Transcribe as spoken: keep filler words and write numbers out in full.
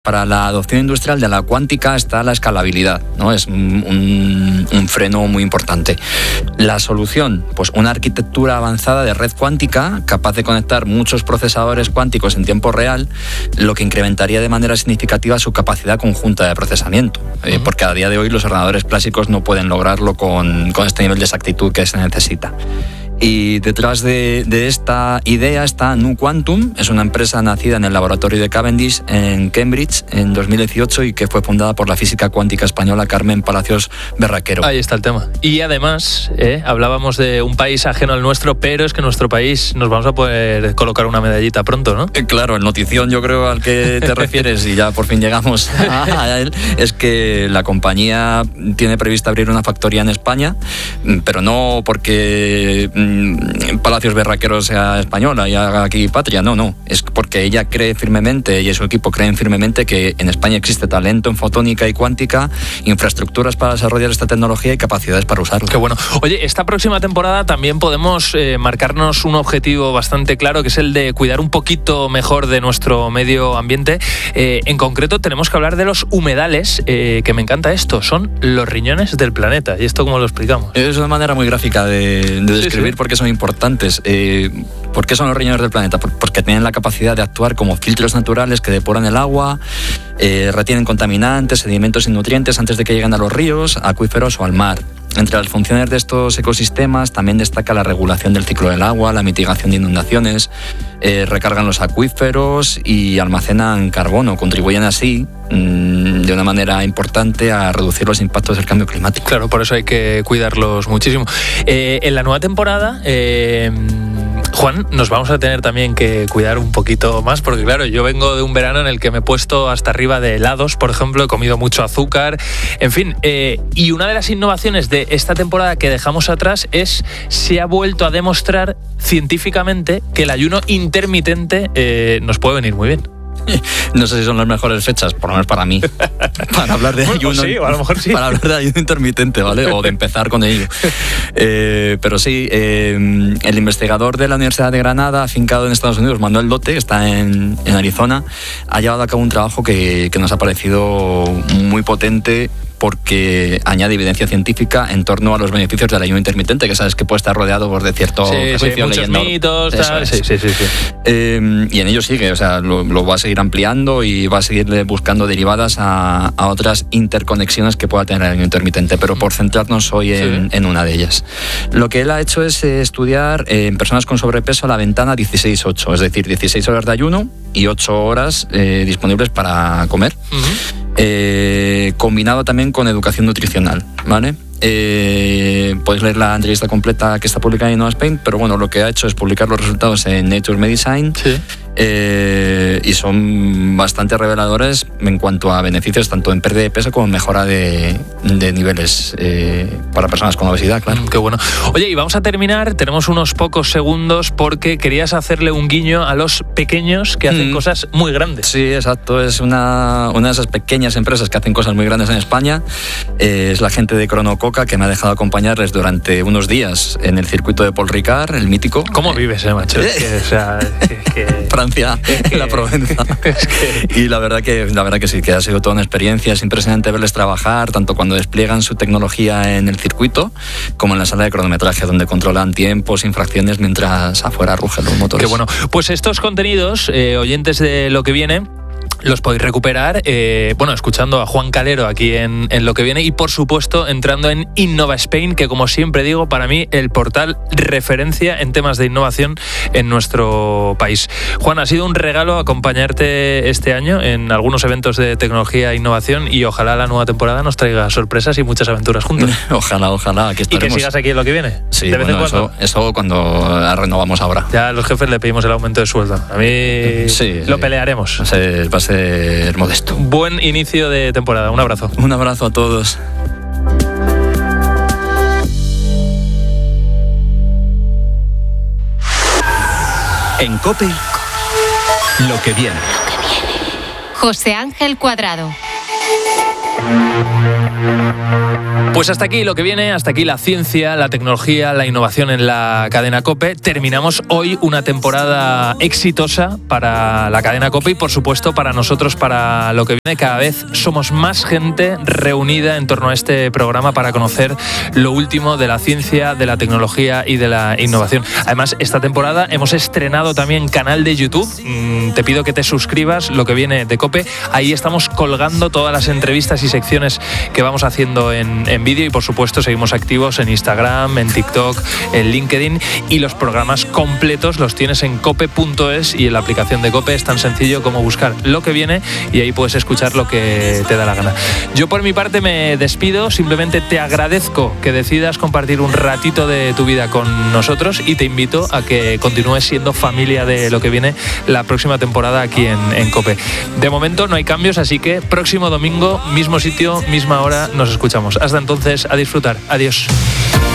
Para la adopción industrial de la cuántica está la escalabilidad, ¿no? Es un, un, un freno muy importante. La solución, pues una arquitectura avanzada de red cuántica capaz de conectar muchos procesadores cuánticos en tiempo real, lo que incrementaría de manera significativa su capacidad conjunta de procesamiento, eh, uh-huh. porque a día de hoy los ordenadores clásicos no pueden lograrlo con, con este nivel de exactitud que se necesita. Y detrás de, de esta idea está nuQuantum, es una empresa nacida en el laboratorio de Cavendish en Cambridge en dos mil dieciocho y que fue fundada por la física cuántica española Carmen Palacios Berraquero. Ahí está el tema. Y además, eh, hablábamos de un país ajeno al nuestro, pero es que en nuestro país nos vamos a poder colocar una medallita pronto, ¿no? Eh, claro, el notición yo creo al que te refieres y ya por fin llegamos a, a él, es que la compañía tiene prevista abrir una factoría en España, pero no porque Palacios Berraquero sea española y haga aquí patria, no, no, es porque ella cree firmemente y su equipo creen firmemente que en España existe talento en fotónica y cuántica, infraestructuras para desarrollar esta tecnología y capacidades para usarla. Qué bueno. Oye, esta próxima temporada también podemos eh, marcarnos un objetivo bastante claro, que es el de cuidar un poquito mejor de nuestro medio ambiente. Eh, en concreto tenemos que hablar de los humedales, eh, que me encanta esto, son los riñones del planeta. ¿Y esto cómo lo explicamos? Es una manera muy gráfica de, de describir sí, sí. por qué son importantes. Eh, ¿Por qué son los riñones del planeta? Porque tienen la capacidad de actuar como filtros naturales que depuran el agua, eh, retienen contaminantes, sedimentos y nutrientes antes de que lleguen a los ríos, acuíferos o al mar. Entre las funciones de estos ecosistemas también destaca la regulación del ciclo del agua, la mitigación de inundaciones, eh, recargan los acuíferos y almacenan carbono, contribuyen así mmm, de una manera importante a reducir los impactos del cambio climático. Claro, por eso hay que cuidarlos muchísimo. Eh, en la nueva temporada, eh, Juan, nos vamos a tener también que cuidar un poquito más, porque claro, yo vengo de un verano en el que me he puesto hasta arriba de helados, por ejemplo, he comido mucho azúcar, en fin, eh, y una de las innovaciones de esta temporada que dejamos atrás es, se ha vuelto a demostrar científicamente que el ayuno intermitente eh, nos puede venir muy bien. No sé si son las mejores fechas, por lo menos para mí, para hablar de ayuno, bueno, sí, o a lo mejor sí. para hablar de ayuno intermitente, ¿vale? O de empezar con ello. Eh, pero sí, eh, el investigador de la Universidad de Granada, afincado en Estados Unidos, Manuel Lotte, que está en, en Arizona, ha llevado a cabo un trabajo que, que nos ha parecido muy potente, porque añade evidencia científica en torno a los beneficios del ayuno intermitente, que sabes que puede estar rodeado por de cierto sí, prejuicio, sí, muchos leyendo. mitos, tal. Es. Sí, sí, sí, sí. Eh, y en ello sigue, o sea, lo, lo va a seguir ampliando y va a seguir buscando derivadas a, a otras interconexiones que pueda tener el ayuno intermitente, pero por centrarnos hoy en, sí. en una de ellas. Lo que él ha hecho es eh, estudiar eh, en personas con sobrepeso la ventana dieciséis ocho, es decir, dieciséis horas de ayuno y ocho horas eh, disponibles para comer. Uh-huh. Eh, combinado también con educación nutricional, ¿vale? Eh, podéis leer la entrevista completa que está publicada en Innova Spain, pero bueno, lo que ha hecho es publicar los resultados en Nature Medicine. Sí. Eh, y son bastante reveladores en cuanto a beneficios tanto en pérdida de peso como en mejora de, de niveles eh, para personas con obesidad, claro. Mm, qué bueno. Oye, y vamos a terminar, tenemos unos pocos segundos porque querías hacerle un guiño a los pequeños que hacen mm. cosas muy grandes. Sí, exacto, es una, una de esas pequeñas empresas que hacen cosas muy grandes en España. Eh, es la gente de Cronococa, que me ha dejado acompañarles durante unos días en el circuito de Paul Ricard, el mítico. ¿Cómo vives, eh, macho? Es que, o sea, es que... Francia, es que, la Provenza. Es que... Y la verdad que la verdad que sí, que ha sido toda una experiencia. Es impresionante verles trabajar, tanto cuando despliegan su tecnología en el circuito, como en la sala de cronometraje, donde controlan tiempos, infracciones, mientras afuera rugen los motores. Qué bueno. Pues estos contenidos, eh, oyentes de Lo que Viene, los podéis recuperar, eh, bueno, escuchando a Juan Calero aquí en, en Lo que Viene y, por supuesto, entrando en Innova Spain, que, como siempre digo, para mí el portal referencia en temas de innovación en nuestro país. Juan, ha sido un regalo acompañarte este año en algunos eventos de tecnología e innovación y ojalá la nueva temporada nos traiga sorpresas y a aventuras juntos. Ojalá, ojalá, aquí estaremos. Y que sigas aquí en Lo que Viene. Sí, de vez bueno, en cuando. Eso, eso cuando la renovamos ahora. Ya a los jefes le pedimos el aumento de sueldo. A mí sí, lo sí. pelearemos. Va a ser, va a ser modesto. Buen inicio de temporada. Un abrazo. Un abrazo a todos. En COPE, Lo que Viene. José Ángel Cuadrado. Pues hasta aquí lo que viene, hasta aquí la ciencia, la tecnología, la innovación en la cadena COPE. Terminamos hoy una temporada exitosa para la cadena COPE y, por supuesto, para nosotros, para lo que viene. Cada vez somos más gente reunida en torno a este programa para conocer lo último de la ciencia, de la tecnología y de la innovación. Además, esta temporada hemos estrenado también canal de YouTube. Mm, te pido que te suscribas, lo que viene de COPE. Ahí estamos colgando todas las entrevistas y secciones que vamos haciendo en, en vídeo y, por supuesto, seguimos activos en Instagram, en TikTok, en LinkedIn, y los programas completos los tienes en cope punto es y en la aplicación de COPE. Es tan sencillo como buscar lo que viene y ahí puedes escuchar lo que te da la gana. Yo, por mi parte, me despido. Simplemente te agradezco que decidas compartir un ratito de tu vida con nosotros y te invito a que continúes siendo familia de lo que viene la próxima temporada aquí en, en COPE. De momento no hay cambios, así que próximo domingo, mismo sitio, misma hora, nos escuchamos. Hasta entonces, a disfrutar. Adiós.